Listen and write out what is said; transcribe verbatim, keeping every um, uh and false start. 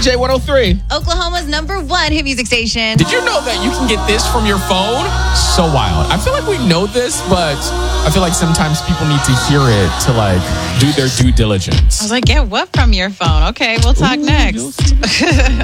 J one oh three. Oklahoma's number one hit music station. Did you know that you can get this from your phone? So wild. I feel like we know this, but I feel like sometimes people need to hear it to like do their due diligence. I was like, get what from your phone? Okay, we'll talk Ooh, next.